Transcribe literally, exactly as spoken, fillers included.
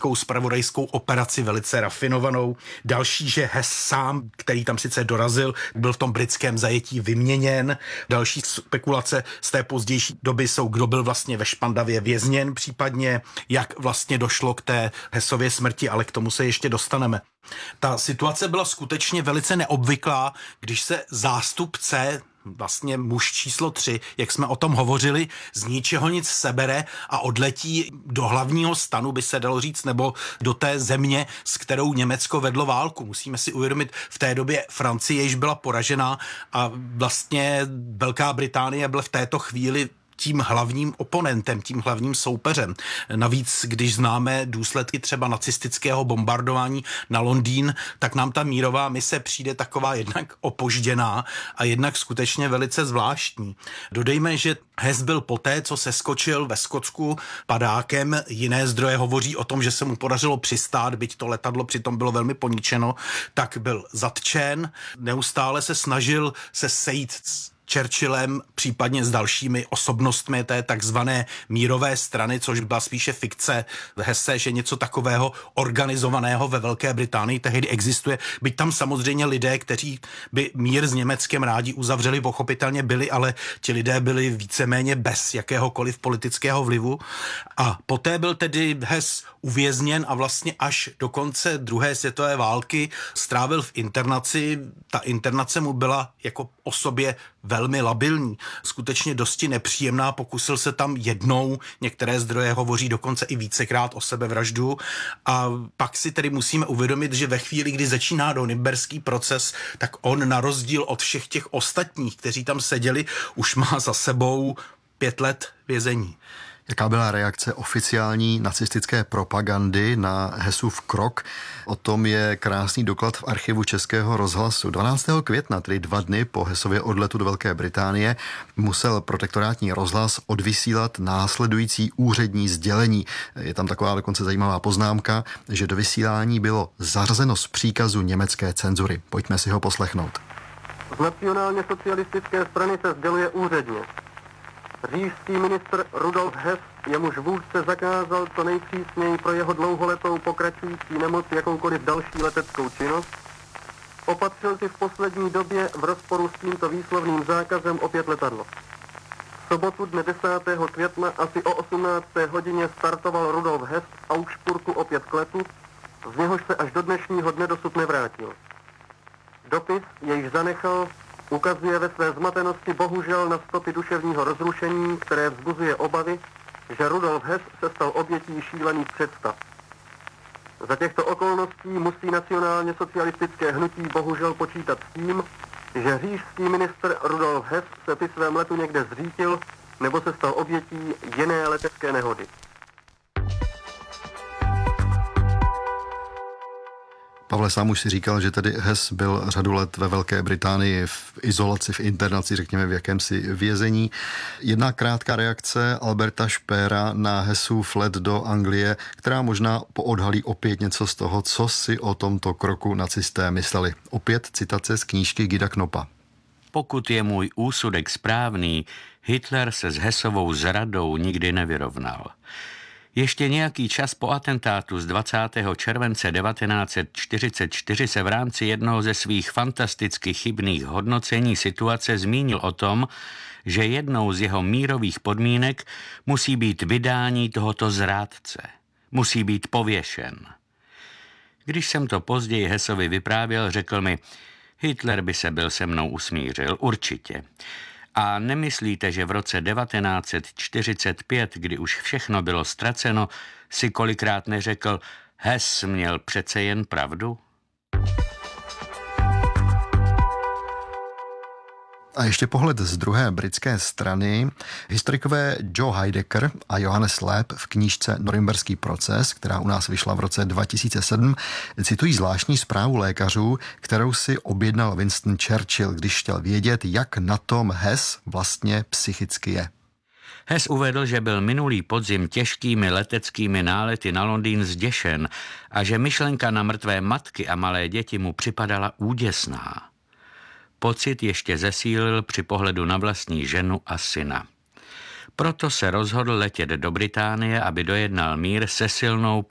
takovou zpravodajskou operaci velice rafinovanou. Další, že Hess sám, který tam sice dorazil, byl v tom britském zajetí vyměněn. Další spekulace z té pozdější doby jsou, kdo byl vlastně ve Špandavě vězněn, případně jak vlastně došlo k té Hessově smrti, ale k tomu se ještě dostaneme. Ta situace byla skutečně velice neobvyklá, když se zástupce, vlastně muž číslo tři, jak jsme o tom hovořili, z ničeho nic sebere a odletí do hlavního stanu, by se dalo říct, nebo do té země, s kterou Německo vedlo válku. Musíme si uvědomit, v té době Francie již byla poražená a vlastně Velká Británie byla v této chvíli tím hlavním oponentem, tím hlavním soupeřem. Navíc, když známe důsledky třeba nacistického bombardování na Londýn, tak nám ta mírová mise přijde taková jednak opožděná a jednak skutečně velice zvláštní. Dodejme, že Hess byl poté, co se skočil ve Skotsku padákem. Jiné zdroje hovoří o tom, že se mu podařilo přistát, byť to letadlo přitom bylo velmi poničeno, tak byl zatčen. Neustále se snažil se sejít s Churchillem, případně s dalšími osobnostmi té takzvané mírové strany, což byla spíše fikce Hesse, že něco takového organizovaného ve Velké Británii tehdy existuje. Byť tam samozřejmě lidé, kteří by mír s Německem rádi uzavřeli, pochopitelně byli, ale ti lidé byli víceméně bez jakéhokoliv politického vlivu. A poté byl tedy Hess uvězněn a vlastně až do konce druhé světové války strávil v internaci. Ta internace mu byla jako osobě velmi labilní, skutečně dosti nepříjemná, pokusil se tam jednou, některé zdroje hovoří dokonce i vícekrát o sebevraždu a pak si tedy musíme uvědomit, že ve chvíli, kdy začíná nürnberský proces, tak on na rozdíl od všech těch ostatních, kteří tam seděli, už má za sebou pět let vězení. Jaká byla reakce oficiální nacistické propagandy na Hessův krok? O tom je krásný doklad v archivu Českého rozhlasu. dvanáctého května, tedy dva dny po Hessově odletu do Velké Británie, musel protektorátní rozhlas odvysílat následující úřední sdělení. Je tam taková dokonce zajímavá poznámka, že do vysílání bylo zařazeno z příkazu německé cenzury. Pojďme si ho poslechnout. Z nacionálně socialistické strany se sděluje úředně. Říšský ministr Rudolf Hess, jemuž vůdce zakázal co nejpřísněji pro jeho dlouholetou pokračující nemoc jakoukoliv další leteckou činnost, opatřil si v poslední době v rozporu s tímto výslovným zákazem opět letadlo. V sobotu dne desátého května asi o osmnácté hodině startoval Rudolf Hess v Augsburgu opět k letu, z něhož se až do dnešního dne dosud nevrátil. Dopis, jejž zanechal, ukazuje ve své zmatenosti bohužel na stopy duševního rozrušení, které vzbuzuje obavy, že Rudolf Hess se stal obětí šílených představ. Za těchto okolností musí nacionálně socialistické hnutí bohužel počítat s tím, že říšský ministr Rudolf Hess se při svém letu někde zřítil nebo se stal obětí jiné letecké nehody. Pavle, sám už si říkal, že tedy Hess byl řadu let ve Velké Británii v izolaci, v internaci, řekněme v jakémsi vězení. Jedna krátká reakce Alberta Speera na Hessův let do Anglie, která možná poodhalí opět něco z toho, co si o tomto kroku nacisté mysleli. Opět citace z knížky Guida Knoppa. Pokud je můj úsudek správný, Hitler se s Hessovou zradou nikdy nevyrovnal. Ještě nějaký čas po atentátu z dvacátého července devatenáct set čtyřicet čtyři se v rámci jednoho ze svých fantasticky chybných hodnocení situace zmínil o tom, že jednou z jeho mírových podmínek musí být vydání tohoto zrádce. Musí být pověšen. Když jsem to později Hessovi vyprávěl, řekl mi, Hitler by se byl se mnou usmířil, určitě. A nemyslíte, že v roce devatenáct set čtyřicet pět, kdy už všechno bylo ztraceno, si kolikrát neřekl, Hess měl přece jen pravdu? A ještě pohled z druhé britské strany. Historikové Joe Heidecker a Johannes Lepp v knížce Norimberský proces, která u nás vyšla v roce dva tisíce sedm, citují zvláštní zprávu lékařů, kterou si objednal Winston Churchill, když chtěl vědět, jak na tom Hess vlastně psychicky je. Hess uvedl, že byl minulý podzim těžkými leteckými nálety na Londýn zděšen a že myšlenka na mrtvé matky a malé děti mu připadala úděsná. Pocit ještě zesílil při pohledu na vlastní ženu a syna. Proto se rozhodl letět do Británie, aby dojednal mír se silnou